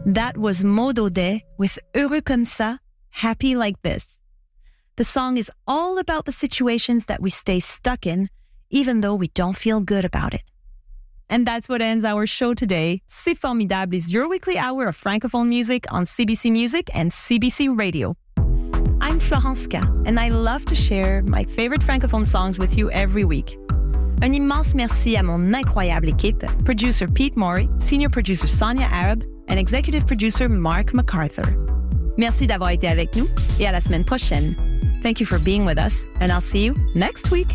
That was Maud Audet with Heureux comme ça, Happy Like This. The song is all about the situations that we stay stuck in, even though we don't feel good about it. And that's what ends our show today. C'est Formidable is your weekly hour of Francophone music on CBC Music and CBC Radio. I'm Florence K, and I love to share my favorite Francophone songs with you every week. Un immense merci à mon incroyable équipe, producer Pete Morey, senior producer Sonia Arab, and executive producer Mark MacArthur. Merci d'avoir été avec nous, et à la semaine prochaine. Thank you for being with us, and I'll see you next week.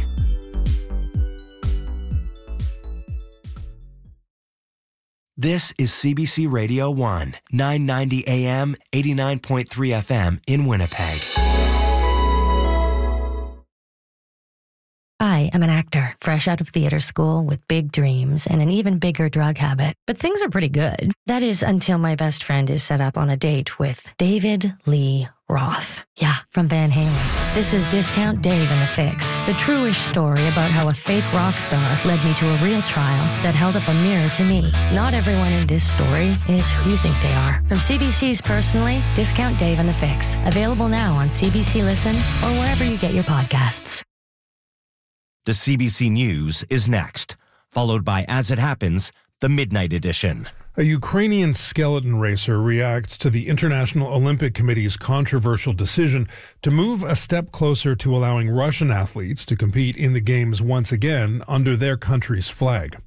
This is CBC Radio 1, 990 AM, 89.3 FM in Winnipeg. I am an actor, fresh out of theater school with big dreams and an even bigger drug habit. But things are pretty good. That is until my best friend is set up on a date with David Lee Roth. Yeah, from Van Halen. This is Discount Dave and the Fix, the true-ish story about how a fake rock star led me to a real trial that held up a mirror to me. Not everyone in this story is who you think they are. From CBC's Personally, Discount Dave and the Fix. Available now on CBC Listen or wherever you get your podcasts. The CBC News is next, followed by As It Happens, the Midnight Edition. A Ukrainian skeleton racer reacts to the International Olympic Committee's controversial decision to move a step closer to allowing Russian athletes to compete in the Games once again under their country's flag.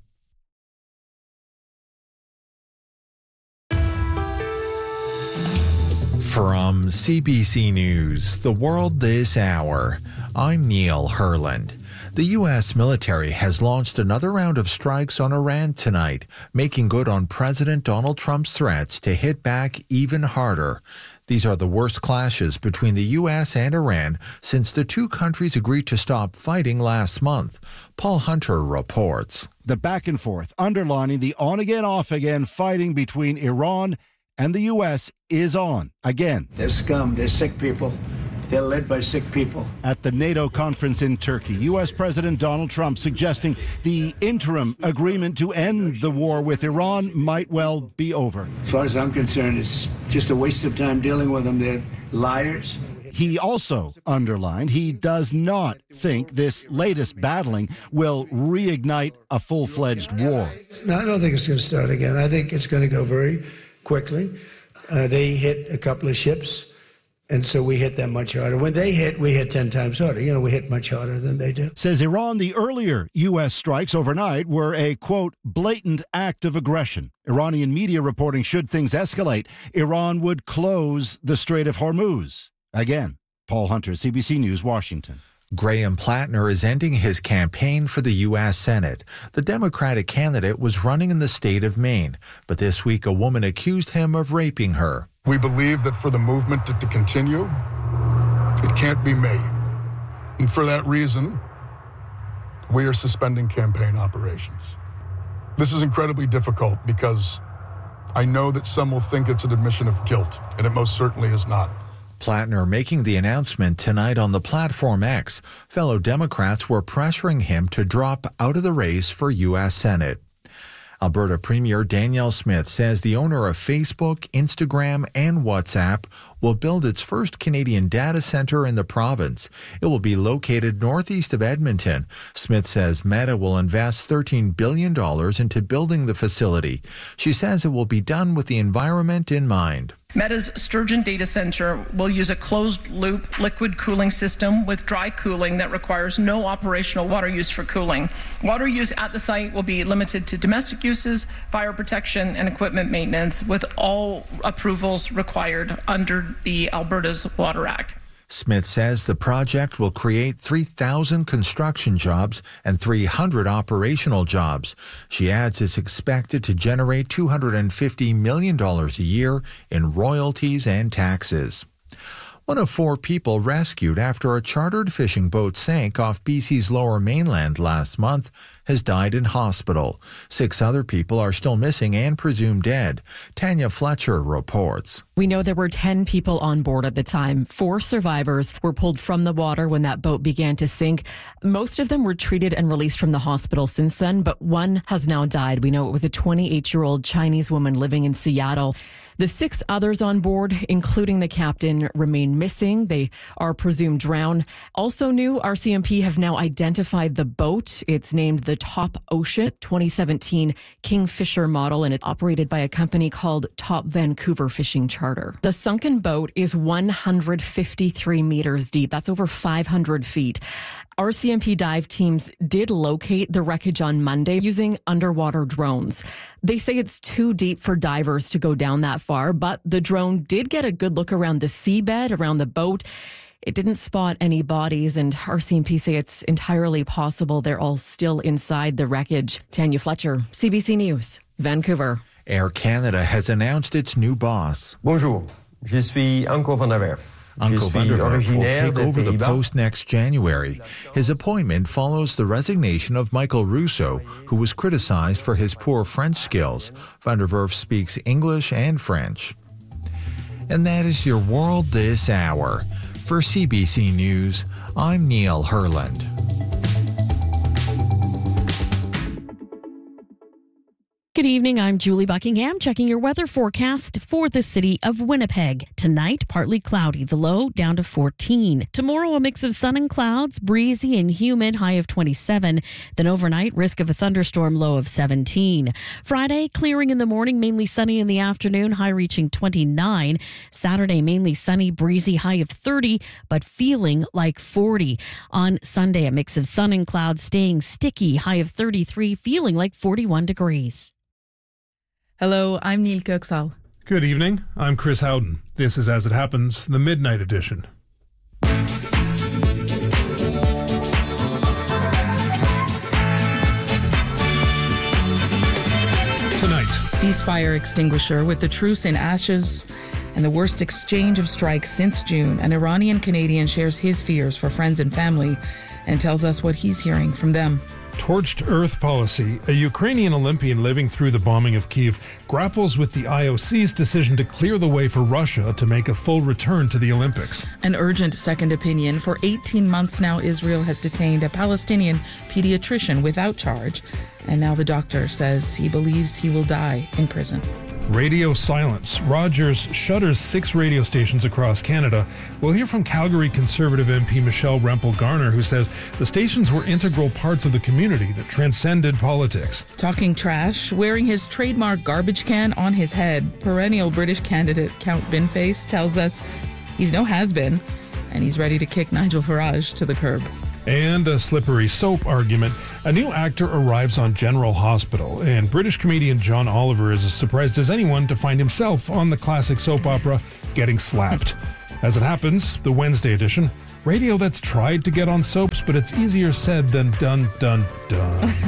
From CBC News, The World This Hour, I'm Neil Herland. The U.S. military has launched another round of strikes on Iran tonight, making good on President Donald Trump's threats to hit back even harder. These are the worst clashes between the U.S. and Iran since the two countries agreed to stop fighting last month. Paul Hunter reports. The back and forth, underlining the on-again, off-again fighting between Iran and the U.S. is on again. They're scum. They're sick people. They're led by sick people. At the NATO conference in Turkey, U.S. President Donald Trump suggesting the interim agreement to end the war with Iran might well be over. As far as I'm concerned, it's just a waste of time dealing with them. They're liars. He also underlined he does not think this latest battling will reignite a full-fledged war. No, I don't think it's going to start again. I think it's going to go very quickly. They hit a couple of ships. And so we hit them much harder. When they hit, we hit 10 times harder. You know, we hit much harder than they do. Says Iran, the earlier U.S. strikes overnight were a, quote, blatant act of aggression. Iranian media reporting should things escalate, Iran would close the Strait of Hormuz. Again, Paul Hunter, CBC News, Washington. Graham Plattner is ending his campaign for the U.S. Senate. The Democratic candidate was running in the state of Maine, but this week a woman accused him of raping her. We believe that for the movement to continue, it can't be me. And for that reason, we are suspending campaign operations. This is incredibly difficult because I know that some will think it's an admission of guilt, and it most certainly is not. Plattner making the announcement tonight on the Platform X. Fellow Democrats were pressuring him to drop out of the race for U.S. Senate. Alberta Premier Danielle Smith says the owner of Facebook, Instagram, and WhatsApp will build its first Canadian data center in the province. It will be located northeast of Edmonton. Smith says Meta will invest $13 billion into building the facility. She says it will be done with the environment in mind. Meta's Sturgeon data center will use a closed-loop liquid cooling system with dry cooling that requires no operational water use for cooling. Water use at the site will be limited to domestic uses, fire protection, and equipment maintenance, with all approvals required under the Alberta's Water Act. Smith says the project will create 3,000 construction jobs and 300 operational jobs. She adds it's expected to generate $250 million a year in royalties and taxes. One of 4 people rescued after a chartered fishing boat sank off BC's Lower Mainland last month has died in hospital. 6 other people are still missing and presumed dead. Tanya Fletcher reports. We know there were 10 people on board at the time. 4 survivors were pulled from the water when that boat began to sink. Most of them were treated and released from the hospital since then, but one has now died. We know it was a 28-year-old Chinese woman living in Seattle. The 6 others on board, including the captain, remain missing. They are presumed drowned. Also new, RCMP have now identified the boat. It's named the Top Ocean 2017 Kingfisher model, and it's operated by a company called Top Vancouver Fishing Charter. The sunken boat is 153 meters deep. That's over 500 feet. RCMP dive teams did locate the wreckage on Monday using underwater drones. They say it's too deep for divers to go down that far, but the drone did get a good look around the seabed, around the boat. It didn't spot any bodies, and RCMP say it's entirely possible they're all still inside the wreckage. Tanya Fletcher, CBC News, Vancouver. Air Canada has announced its new boss. Bonjour, je suis Anko van der Werf. Uncle van der Werf will take over the post next January. His appointment follows the resignation of Michael Russo, who was criticized for his poor French skills. Van der Werf speaks English and French. And that is your world this hour. For CBC News, I'm Neil Herland. Good evening, I'm Julie Buckingham, checking your weather forecast for the city of Winnipeg. Tonight, partly cloudy, the low down to 14. Tomorrow, a mix of sun and clouds, breezy and humid, high of 27. Then overnight, risk of a thunderstorm, low of 17. Friday, clearing in the morning, mainly sunny in the afternoon, high reaching 29. Saturday, mainly sunny, breezy, high of 30, but feeling like 40. On Sunday, a mix of sun and clouds, staying sticky, high of 33, feeling like 41 degrees. Hello, I'm Neil Köksal. Good evening. I'm Chris Howden. This is As It Happens, the Midnight Edition. Tonight, Ceasefire extinguisher with the truce in ashes and the worst exchange of strikes since June. An Iranian Canadian shares his fears for friends and family and tells us what he's hearing from them. Torched Earth policy. A Ukrainian Olympian living through the bombing of Kyiv grapples with the IOC's decision to clear the way for Russia to make a full return to the Olympics. An urgent second opinion. For 18 months now, Israel has detained a Palestinian pediatrician without charge. And now the doctor says he believes he will die in prison. Radio silence. Rogers shutters 6 radio stations across Canada. We'll hear from Calgary Conservative MP Michelle Rempel-Garner, who says the stations were integral parts of the community that transcended politics. Talking trash, wearing his trademark garbage can on his head, perennial British candidate Count Binface tells us he's no has-been, and he's ready to kick Nigel Farage to the curb. And a slippery soap argument. A new actor arrives on General Hospital, and British comedian John Oliver is as surprised as anyone to find himself on the classic soap opera Getting Slapped. As It Happens, the Wednesday edition, radio that's tried to get on soaps, but it's easier said than done.